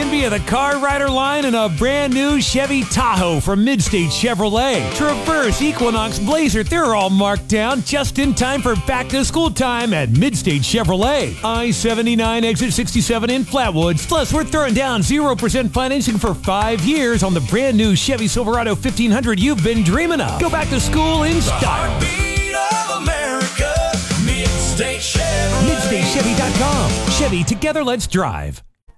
envy of the Car Rider line in a brand new Chevy Tahoe from Midstate Chevrolet. Traverse, Equinox, Blazer, they're all marked down just in time for back-to-school time at Midstate Chevrolet. I-79, exit 67 in Flatwoods. Plus, we're throwing down 0% financing for 5 years on the brand new Chevy Silverado 1500 you've been dreaming of. Go back to school in style. Heartbeat of America, Midstate Chevrolet. MidstateChevy.com. Chevy, together let's drive.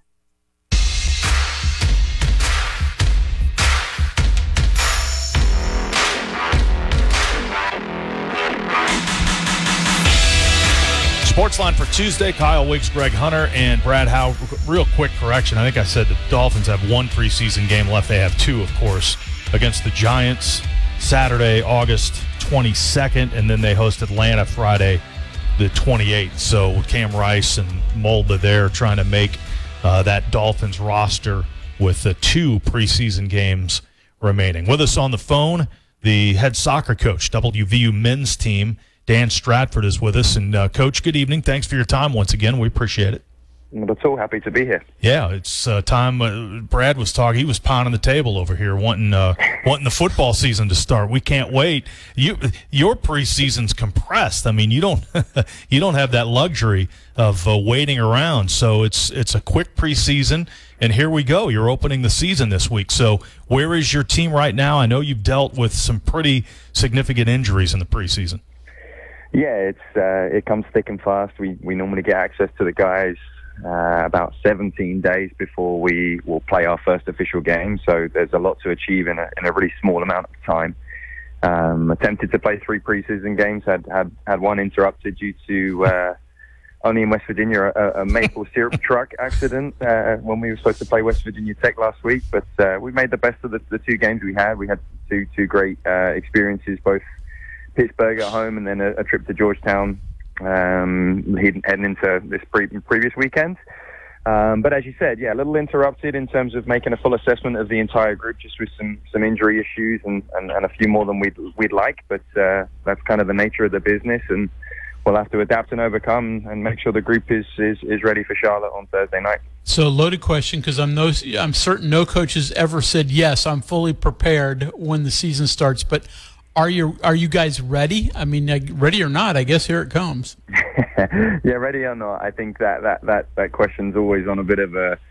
Sportsline for Tuesday, Kyle Wiggs, Greg Hunter, and Brad Howe. Real quick correction. I think I said the Dolphins have one preseason game left. They have two, of course, against the Giants Saturday, August 22nd, and then they host Atlanta Friday, the 28th. So Cam Rice and Mulder there trying to make that Dolphins roster with the two preseason games remaining. With us on the phone, the head soccer coach, WVU men's team, Dan Stratford, is with us. And, Coach, good evening. Thanks for your time once again. We appreciate it. Not at all. Happy to be here. Yeah, it's time. Brad was talking. He was pounding the table over here, wanting the football season to start. We can't wait. Your preseason's compressed. I mean, you don't have that luxury of waiting around. So it's a quick preseason, and here we go. You're opening the season this week. So where is your team right now? I know you've dealt with some pretty significant injuries in the preseason. Yeah, it comes thick and fast. We normally get access to the guys about 17 days before we will play our first official game. So there's a lot to achieve in a really small amount of time. Attempted to play 3 preseason games, had one interrupted due to only in West Virginia a maple syrup truck accident when we were supposed to play West Virginia Tech last week. But we made the best of the 2 games we had. We had two great experiences, both Pittsburgh at home and then a trip to Georgetown heading into this previous weekend. But as you said, yeah, a little interrupted in terms of making a full assessment of the entire group, just with some injury issues and a few more than we'd like. But that's kind of the nature of the business, and we'll have to adapt and overcome and make sure the group is ready for Charlotte on Thursday night. So, loaded question, because I'm certain no coach has ever said, yes, I'm fully prepared when the season starts, but Are you guys ready? I mean, ready or not, I guess here it comes. Yeah, ready or not, I think that question's always on a bit of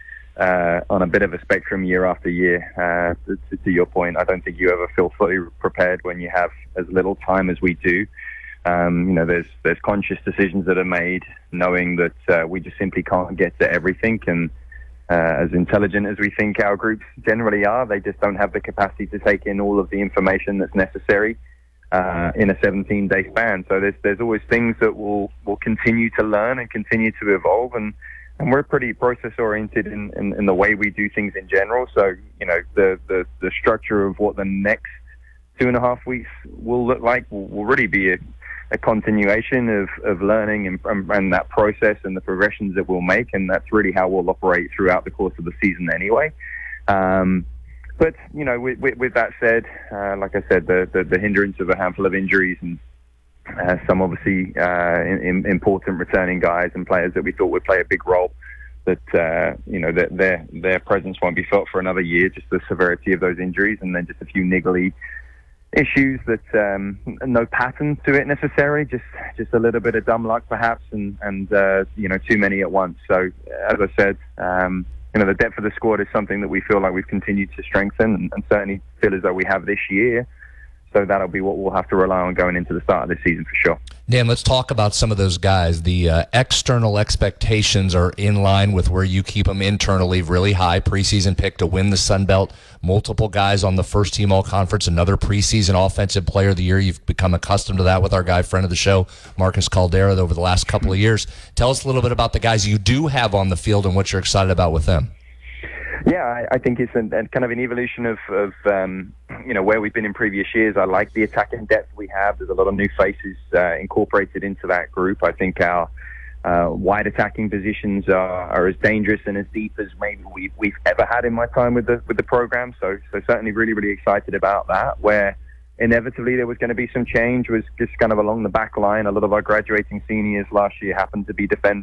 a spectrum year after year. To your point, I don't think you ever feel fully prepared when you have as little time as we do. There's conscious decisions that are made, knowing that we just simply can't get to everything, and as intelligent as we think our groups generally are, they just don't have the capacity to take in all of the information that's necessary in a 17-day span. So there's always things that we'll continue to learn and continue to evolve, and we're pretty process-oriented in the way we do things in general. So, the structure of what the next 2.5 weeks will look like will really be a continuation of learning and that process and the progressions that we'll make, and that's really how we'll operate throughout the course of the season anyway. But with that said, like I said, the hindrance of a handful of injuries and some obviously important returning guys and players that we thought would play a big role, that their presence won't be felt for another year, just the severity of those injuries, and then just a few niggly issues that no pattern to it necessarily, just a little bit of dumb luck perhaps, and too many at once. So as I said, the depth of the squad is something that we feel like we've continued to strengthen, and certainly feel as though we have this year. So that'll be what we'll have to rely on going into the start of this season for sure. Dan, let's talk about some of those guys. The external expectations are in line with where you keep them internally, really high. Preseason pick to win the Sun Belt. Multiple guys on the first team all-conference. Another preseason offensive player of the year. You've become accustomed to that with our guy, friend of the show, Marcus Caldera, over the last couple of years. Tell us a little bit about the guys you do have on the field and what you're excited about with them. Yeah, I think it's kind of an evolution of where we've been in previous years. I like the attacking depth we have. There's a lot of new faces incorporated into that group. I think our wide attacking positions are as dangerous and as deep as maybe we've ever had in my time with the program. So certainly really, really excited about that. Where inevitably there was going to be some change was just kind of along the back line. A lot of our graduating seniors last year happened to be defenders.